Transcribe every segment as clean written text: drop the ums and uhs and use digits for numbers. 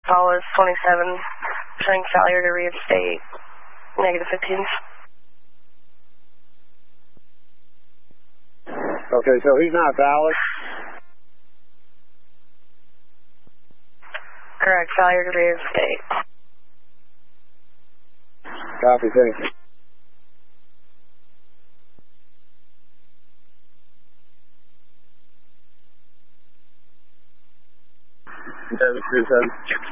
Paula's 27, showing failure to reinstate, -15s. Okay, so he's not valid? Correct, failure to reinstate. Copy, thank you. David 37.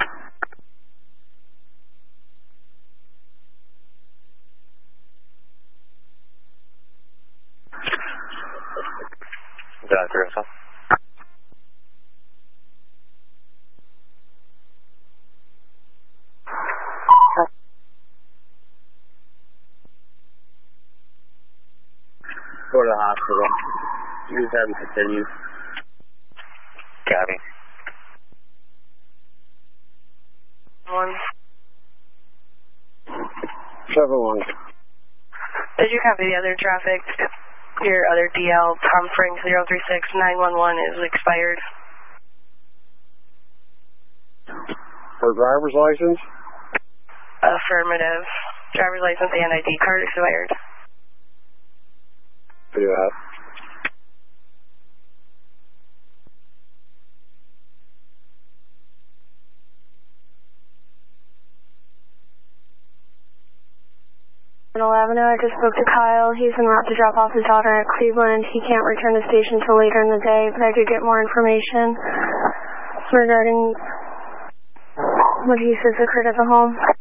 Dr. Russell. Go to the hospital. You just haven't continued. Copy. 1. 7-1. Did you copy the other traffic? Your other DL, Tom Frank 036-911 is expired. For driver's license? Affirmative. Driver's license and ID card expired. Do that. I just spoke to Kyle. He's en route to drop off his daughter at Cleveland. He can't return to the station until later in the day, but I could get more information regarding what he says occurred at the home.